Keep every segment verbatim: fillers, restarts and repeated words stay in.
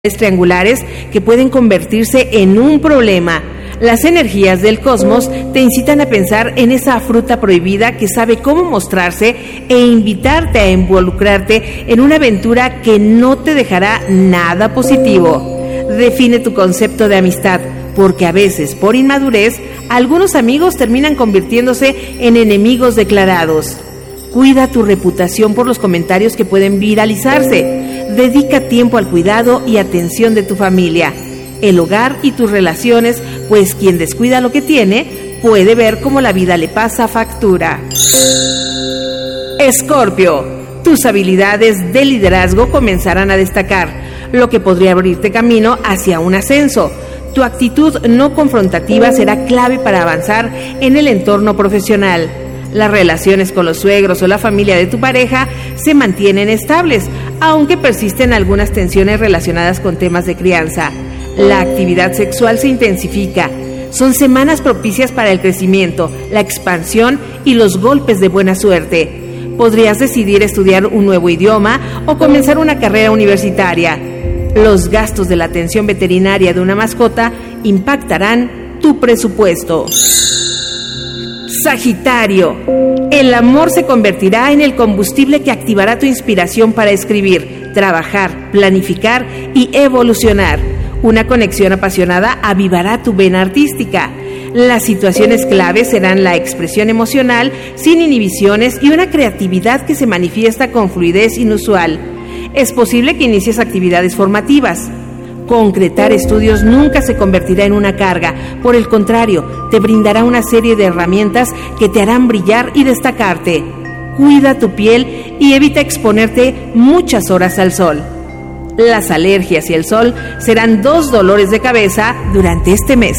triangulares que pueden convertirse en un problema. Las energías del cosmos te incitan a pensar en esa fruta prohibida que sabe cómo mostrarse e invitarte a involucrarte en una aventura que no te dejará nada positivo. Define tu concepto de amistad, porque a veces, por inmadurez, algunos amigos terminan convirtiéndose en enemigos declarados. Cuida tu reputación por los comentarios que pueden viralizarse. Dedica tiempo al cuidado y atención de tu familia, el hogar y tus relaciones, pues quien descuida lo que tiene puede ver cómo la vida le pasa factura. Escorpio, tus habilidades de liderazgo comenzarán a destacar, lo que podría abrirte camino hacia un ascenso. Tu actitud no confrontativa será clave para avanzar en el entorno profesional. Las relaciones con los suegros o la familia de tu pareja se mantienen estables, aunque persisten algunas tensiones relacionadas con temas de crianza. La actividad sexual se intensifica. Son semanas propicias para el crecimiento, la expansión y los golpes de buena suerte. Podrías decidir estudiar un nuevo idioma o comenzar una carrera universitaria. Los gastos de la atención veterinaria de una mascota impactarán tu presupuesto. Sagitario, el amor se convertirá en el combustible que activará tu inspiración para escribir, trabajar, planificar y evolucionar. Una conexión apasionada avivará tu vena artística. Las situaciones claves serán la expresión emocional sin inhibiciones y una creatividad que se manifiesta con fluidez inusual. Es posible que inicies actividades formativas. Concretar estudios nunca se convertirá en una carga, por el contrario, te brindará una serie de herramientas que te harán brillar y destacarte. Cuida tu piel y evita exponerte muchas horas al sol. Las alergias y el sol serán dos dolores de cabeza durante este mes.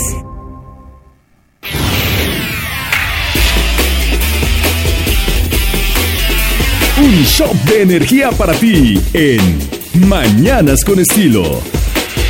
Un shot de energía para ti en Mañanas con Estilo.